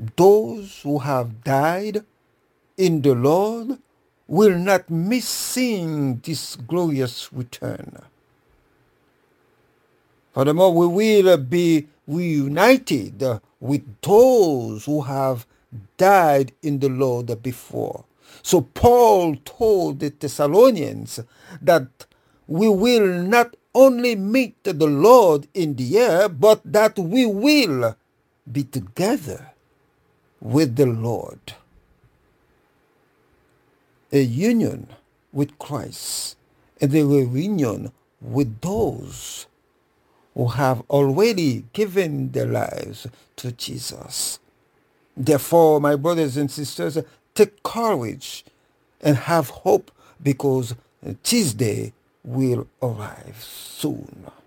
those who have died in the Lord will not miss seeing this glorious return. Furthermore, we will be reunited with those who have died in the Lord before. So Paul told the Thessalonians that we will not only meet the Lord in the air, but that we will be together with the Lord. A union with Christ and a reunion with those who have already given their lives to Jesus. Therefore, my brothers and sisters, take courage and have hope, because Tuesday will arrive soon.